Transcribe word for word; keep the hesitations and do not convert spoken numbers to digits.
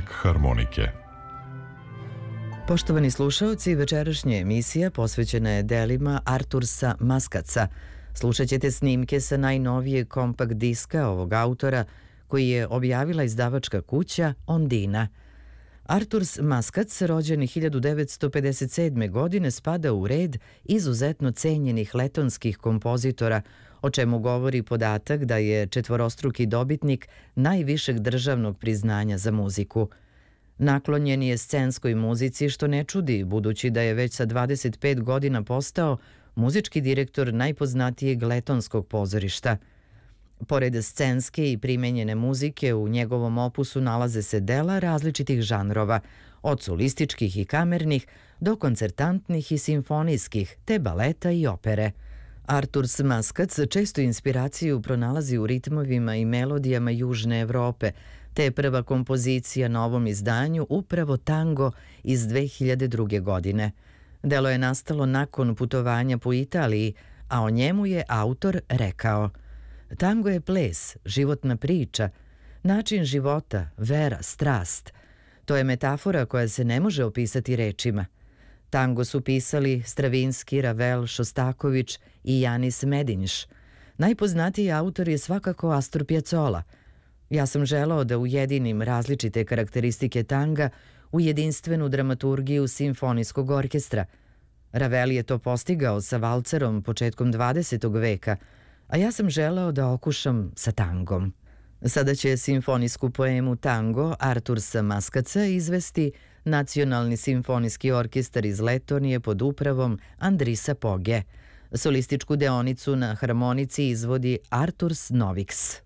harmonike. Poštovani slušaoci, večerašnja emisija posvećena je delima Artursa Maskaca. Slušat ćete snimke sa najnovije kompakt diska ovog autora koji je objavila izdavačka kuća Ondina. Arturs Maskac, rođen hiljadu devetsto pedeset sedme. godine, spada u red izuzetno cenjenih letonskih kompozitora, o čemu govori podatak da je četvorostruki dobitnik najvišeg državnog priznanja za muziku. Naklonjen je scenskoj muzici, što ne čudi, budući da je već sa dvadeset pet godina postao muzički direktor najpoznatijeg letonskog pozorišta. Pored scenske i primenjene muzike, u njegovom opusu nalaze se dela različitih žanrova, od solističkih i kamernih do koncertantnih i simfonijskih, te baleta i opere. Arturs Maskac često inspiraciju pronalazi u ritmovima i melodijama Južne Evrope, te je prva kompozicija na ovom izdanju upravo tango iz dve hiljade druge. godine. Delo je nastalo nakon putovanja po Italiji, a o njemu je autor rekao: "Tango je ples, životna priča, način života, vera, strast. To je metafora koja se ne može opisati rečima. Tango su pisali Stravinski, Ravel, Šostaković i Janis Medinš. Najpoznatiji autor je svakako Astor Piazzolla. Ja sam želao da ujedinim različite karakteristike tanga u jedinstvenu dramaturgiju simfonijskog orkestra. Ravel je to postigao sa valcerom početkom dvadesetog veka, a ja sam želeo da okušam sa tangom." Sada će simfonijsku poemu Tango Artursa Maskaca izvesti Nacionalni simfonijski orkestar iz Letonije pod upravom Andrisa Poge. Solističku deonicu na harmonici izvodi Arturs Noviks.